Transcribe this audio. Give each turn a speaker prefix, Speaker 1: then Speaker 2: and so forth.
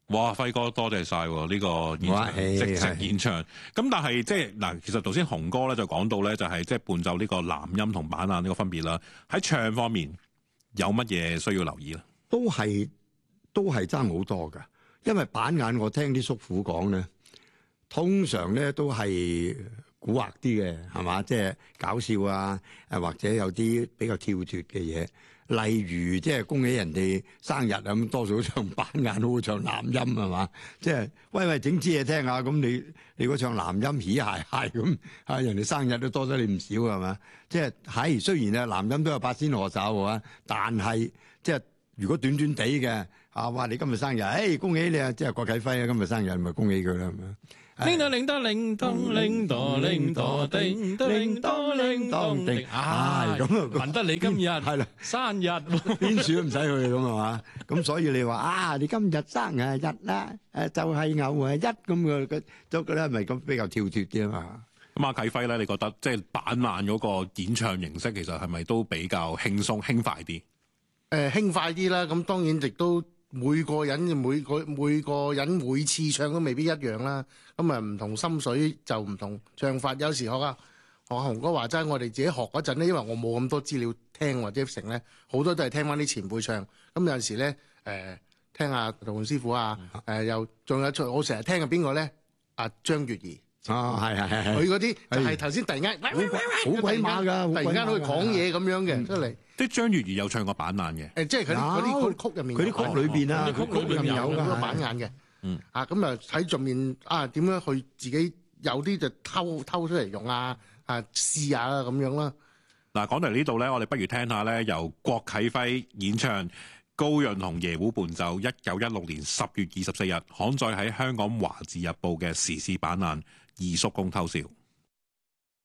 Speaker 1: 哇，輝哥多謝晒喎！呢個演唱即席演唱。咁但係即係嗱，其實頭先雄哥咧就講到咧，就係即係伴奏呢個南音同板眼呢個分別啦。喺唱方面有乜嘢需要留意咧？
Speaker 2: 都係爭好多㗎，因為板眼我聽啲叔父講咧，通常咧都係蠱惑啲嘅，係嘛？即係搞笑啊，或者有啲比較跳脫嘅嘢。例如即係恭喜人哋生日啊，咁多數唱板眼好過唱南音係嘛？即係喂整支嘢聽下，咁你如果唱南音嘻鞋咁啊，人哋生日都多咗你唔少係嘛？即係雖然啊南音都有八仙賀壽啊，但係即係如果短短地嘅啊，哇你今日生日，恭喜你啊！即係郭啟輝啊，今日生日咪恭喜佢啦，係咪？
Speaker 3: 叮當叮當叮當叮當叮當叮當叮當叮當叮，咁啊聞得你今日係啦生日，
Speaker 2: 邊處都唔使去咁係嘛？咁所以你話你今日生日啦，就係牛啊一咁嘅，都覺得係咪咁比較跳脫啲啊嘛？
Speaker 1: 咁啟輝咧，你覺得即係板眼嗰個演唱形式，其實係咪都比較輕鬆輕快啲？
Speaker 4: 輕快啲啦，咁當然亦都。每個人每次唱都未必一樣啦，咁啊唔同心水就唔同唱法。有時學雄哥話齋，我哋自己學嗰陣咧，因為我冇咁多資料聽或者成咧，好多都係聽翻啲前輩唱。咁有陣時咧，聽下杜煥師傅啊，又仲有我成日聽嘅邊個咧？阿張月兒。
Speaker 2: 係，
Speaker 4: 佢嗰啲就係頭先突然間
Speaker 2: 好鬼馬㗎，
Speaker 4: 突然間好似講嘢咁樣嘅出嚟。
Speaker 1: 即係張月兒有唱過板眼嘅，
Speaker 4: 即係佢啲曲入面，
Speaker 2: 佢啲曲裏邊啊，
Speaker 4: 曲裏面有好多板眼嘅。咁啊喺上面點樣去自己有啲就偷出嚟用試下咁樣啦。
Speaker 1: 嗱，講到呢度咧，我哋不如聽下咧由郭啟輝演唱高潤同椰胡伴奏1916年10月24日刊載喺香港華字日報嘅時事板眼二叔公偷笑。